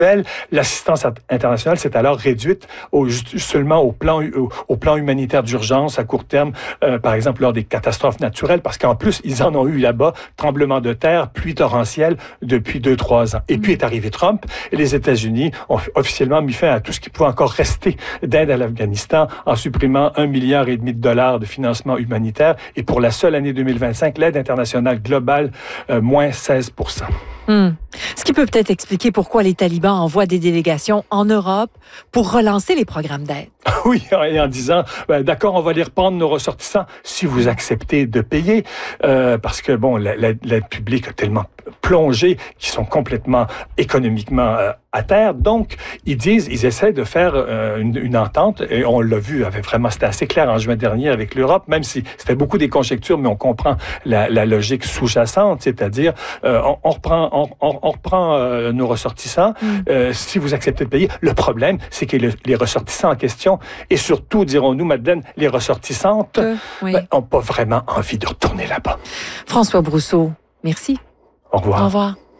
L'assistance internationale s'est alors réduite seulement au plan humanitaire d'urgence à court terme, par exemple lors des catastrophes naturelles, parce qu'en plus, ils en ont eu là-bas, tremblements de terre, pluies torrentielles depuis 2-3 ans. Et puis est arrivé Trump, et les États-Unis ont officiellement mis fin à tout ce qui pouvait encore rester d'aide à l'Afghanistan en supprimant $1,5 milliard de financement humanitaire. Et pour la seule année 2025, l'aide internationale globale, moins 16%. Ce qui peut peut-être expliquer pourquoi les talibans envoient des délégations en Europe pour relancer les programmes d'aide. Oui, et en disant, d'accord, on va les reprendre nos ressortissants si vous acceptez de payer, parce que bon, l'aide publique a tellement plongé qu'ils sont complètement économiquement à terre. Donc, ils essaient de faire une entente, et on l'a vu, c'était assez clair en juin dernier avec l'Europe, même si c'était beaucoup des conjectures, mais on comprend la logique sous-jacente, c'est-à-dire, on reprend nos ressortissants, si vous acceptez de payer. Le problème, c'est que les ressortissants en question, et surtout, dirons-nous, Madeleine, les ressortissantes, n'ont pas vraiment envie de retourner là-bas. François Brousseau, merci. Au revoir. Au revoir.